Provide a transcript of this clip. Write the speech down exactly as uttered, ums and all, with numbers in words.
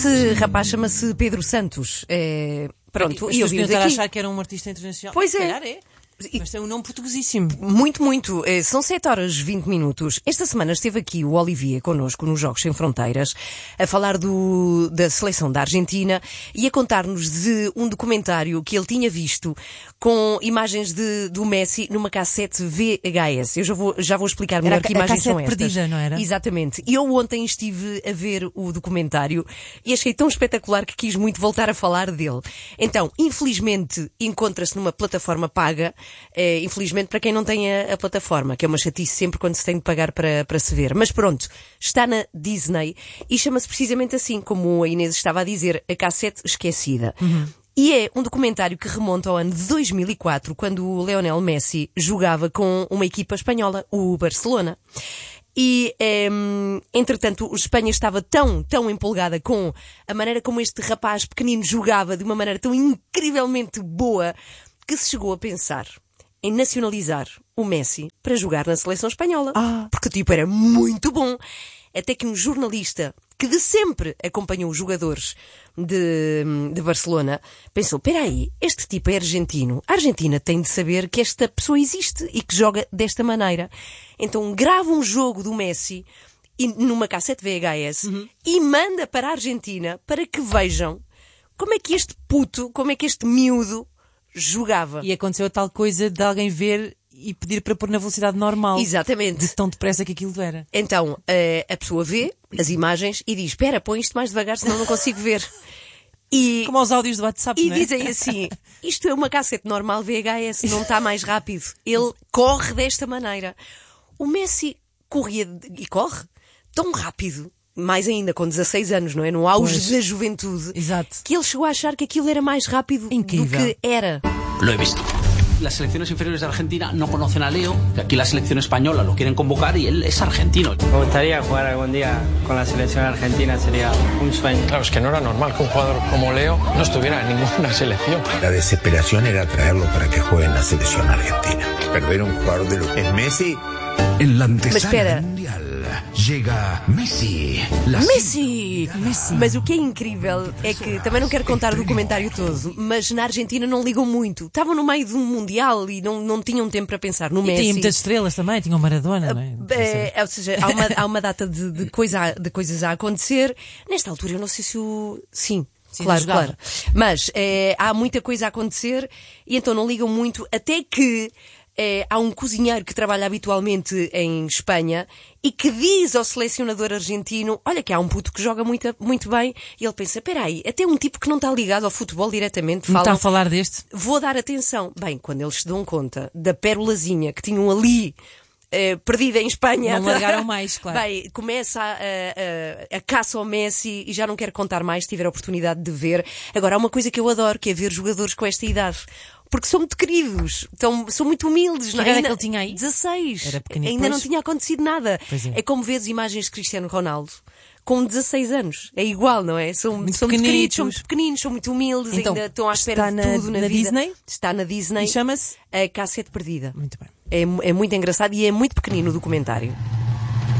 Esse rapaz chama-se Pedro Santos. É... Pronto, e eu vi aqui. a achar que era um artista internacional. Pois é. Se calhar é. Mas tem um nome portuguesíssimo. Muito, muito. São sete horas e vinte minutos. Esta semana esteve aqui o Olivier connosco nos Jogos Sem Fronteiras a falar do, da seleção da Argentina e a contar-nos de um documentário que ele tinha visto com imagens de, do Messi numa cassete V H S. Eu já vou, já vou explicar melhor era que a imagens são cassete estas. Perdida, não era? Exatamente. E eu ontem estive a ver o documentário e achei tão espetacular que quis muito voltar a falar dele. Então, infelizmente, encontra-se numa plataforma paga. É, infelizmente para quem não tem a, a plataforma, que é uma chatice sempre quando se tem de pagar para, para se ver. Mas pronto, está na Disney e chama-se precisamente assim, como a Inês estava a dizer, A Cassete Esquecida. Uhum. E é um documentário que remonta ao ano de dois mil e quatro, quando o Lionel Messi jogava com uma equipa espanhola, o Barcelona. E, eh, entretanto, a Espanha estava tão, tão empolgada com a maneira como este rapaz pequenino jogava de uma maneira tão incrivelmente boa que se chegou a pensar em nacionalizar o Messi para jogar na seleção espanhola. Ah. Porque o tipo era muito bom. Até que um jornalista que de sempre acompanhou os jogadores de, de Barcelona pensou, peraí, este tipo é argentino. A Argentina tem de saber que esta pessoa existe e que joga desta maneira. Então grava um jogo do Messi numa cassete V H S uhum. e manda para a Argentina para que vejam como é que este puto, como é que este miúdo jogava. E aconteceu a tal coisa de alguém ver e pedir para pôr na velocidade normal. Exatamente. De tão depressa que aquilo era. Então, a, a pessoa vê as imagens e diz, espera, põe isto mais devagar, senão não consigo ver. E, como aos áudios do WhatsApp, e não é? dizem assim, isto é uma cassete normal V H S, não está mais rápido. Ele corre desta maneira. O Messi corria, e corre, tão rápido, mais ainda com dezasseis anos, não é? No auge pois. da juventude. Exato. Que ele chegou a achar que aquilo era mais rápido Incrível. do que era. Lo he visto. Las selecciones inferiores de Argentina no conocen a Leo, que aquí la selección española lo quieren convocar y él es argentino. Me gustaría jugar algún día con la selección argentina, sería un sueño. Claro, es que no era normal que un jugador como Leo no estuviera en ninguna selección. La desesperación era traerlo para que juegue en la selección argentina. Perder un jugador de lo que es Messi. En la antesala mundial llega Messi. Messi! Messi! Mas o que é incrível é que, também não quero contar o documentário todo, mas na Argentina não ligam muito. Estavam no meio de um mundial e não, não tinham tempo para pensar no e Messi. E tinham muitas estrelas também, tinham Maradona, não é? É, é ou seja, há uma, há uma data de, de, coisa, de coisas a acontecer. Nesta altura eu não sei se o... Sim. Sim, claro, claro. Mas é, há muita coisa a acontecer e então não ligam muito, até que é, há um cozinheiro que trabalha habitualmente em Espanha e que diz ao selecionador argentino, olha que há um puto que joga muito, muito bem, e ele pensa, peraí, até um tipo que não está ligado ao futebol diretamente fala... Não está a falar deste? Vou dar atenção. Bem, quando eles se dão conta da pérolazinha que tinham ali Uh, perdida em Espanha. Não largaram mais, claro. Bem, começa a, a, a, a caça ao Messi e já não quero contar mais, se tiver a oportunidade de ver. Agora, há uma coisa que eu adoro, que é ver jogadores com esta idade. Porque são muito queridos, são, são muito humildes. Que não? idade Ainda, é que ele tinha aí? dezasseis. Era pequenino. Ainda Pois. não tinha acontecido nada. É. É como ver as imagens de Cristiano Ronaldo com dezasseis anos. É igual, não é? São muito, são muito queridos, são pequenitos. muito pequeninos, são muito humildes, então, ainda estão à espera de na, tudo na, na vida. Disney? Está na Disney. E chama-se? A Cassete Perdida. Muito bem. É, é muito engraçado e é muito pequenino o documentário.